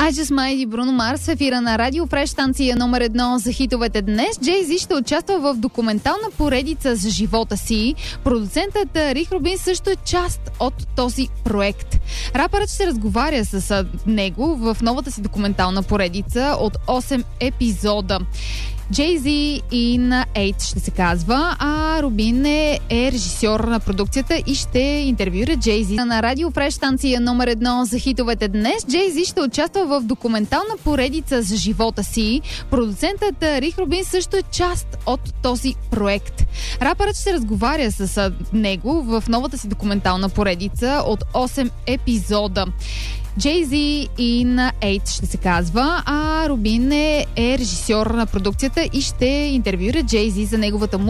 I Just Might и Бруно Марс в ефира на Радио Фреш, станция номер 1 за хитовете днес. Джей-Зи ще участва в документална поредица за живота си. Продуцентът Рик Рубин също е част от този проект. Рапърът ще разговаря с него в новата си документална поредица от 8 епизода. Jay-Z in 8 ще се казва, а Рубин е режисьор на продукцията и ще интервюира Jay-Z на Радио Фреш, станция номер 1 за хитовете днес. Jay-Z ще участва в документална поредица за живота си. Продуцентът Рик Рубин също е част от този проект. Рапърът ще разговаря с него в новата си документална поредица от 8 епизода. Jay-Z in 8 ще се казва, а Рубин е режисьор на продукцията и ще интервюира Jay-Z за неговата